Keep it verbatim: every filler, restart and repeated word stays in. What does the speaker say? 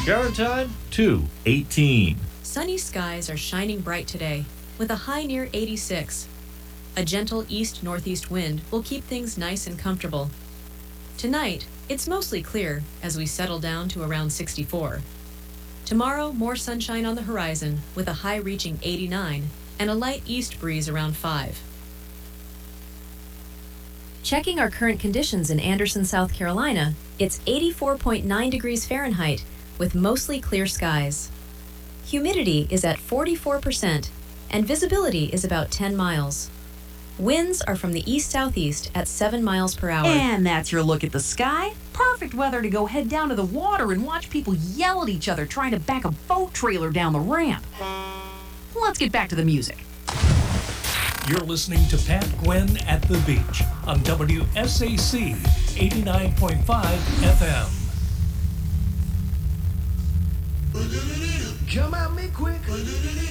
Current time, two eighteen. Sunny skies are shining bright today, with a high near eighty-six. A gentle east-northeast wind will keep things nice and comfortable. Tonight, it's mostly clear as we settle down to around sixty-four. Tomorrow, more sunshine on the horizon, with a high reaching eighty-nine and a light east breeze around five. Checking our current conditions in Anderson, South Carolina, it's eighty-four point nine degrees Fahrenheit with mostly clear skies. Humidity is at forty-four percent and visibility is about ten miles. Winds are from the east-southeast at seven miles per hour. And that's your look at the sky. Perfect weather to go head down to the water and watch people yell at each other trying to back a boat trailer down the ramp. Let's get back to the music. You're listening to Pat Gwynn at the Beach on W S A C eighty-nine point five F M. Come at me quick.